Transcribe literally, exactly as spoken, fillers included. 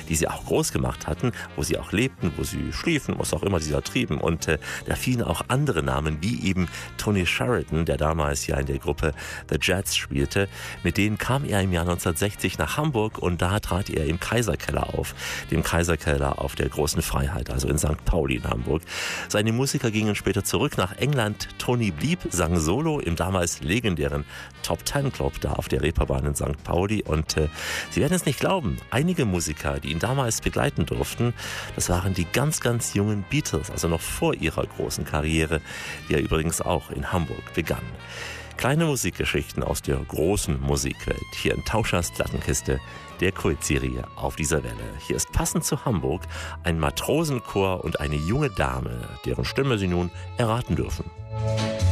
die sie auch groß gemacht hatten, wo sie auch lebten, wo sie schliefen, was auch immer sie da trieben. Und äh, da fielen auch andere Namen, wie eben Tony Sheridan, der damals ja in der Gruppe The Jets spielte. Mit denen kam er im Jahr neunzehnhundertsechzig nach Hamburg und da trat er im Kaiserkeller auf, dem Kaiserkeller auf der Großen Freiheit, also in Sankt Pauli in Hamburg. Seine Musiker gingen später zurück nach England. Tony blieb, sang solo im damals legendären Top Ten Club da auf der Reeperbahn in Sankt Pauli. Und äh, Sie werden es nicht glauben, einige Musiker, die ihn damals begleiten durften, das waren die ganz, ganz jungen Beatles, also noch vor ihrer großen Karriere, die ja übrigens auch in Hamburg begann. Kleine Musikgeschichten aus der großen Musikwelt, hier in Tauschers Plattenkiste, der Kultserie auf dieser Welle. Hier ist passend zu Hamburg ein Matrosenchor und eine junge Dame, deren Stimme Sie nun erraten dürfen.